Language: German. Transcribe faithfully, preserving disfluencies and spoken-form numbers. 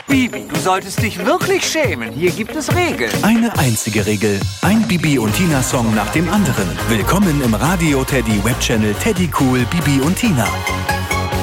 Bibi, du solltest dich wirklich schämen. Hier gibt es Regeln. Eine einzige Regel. Ein Bibi und Tina-Song nach dem anderen. Willkommen im Radio Teddy Webchannel Teddy Cool Bibi und Tina.